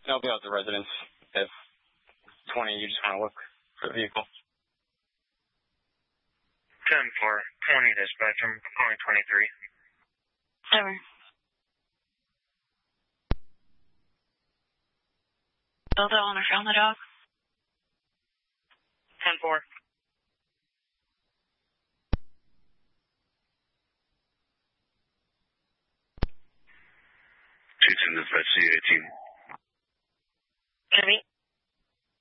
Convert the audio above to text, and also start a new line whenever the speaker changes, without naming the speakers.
I'll be out at the residence. If 20, you just want to look for the vehicle.
10-4, 20 dispatch, I'm calling 23.
Over. Bill the owner found the dog?
10-4.
Dispatch, C18.
Can I meet?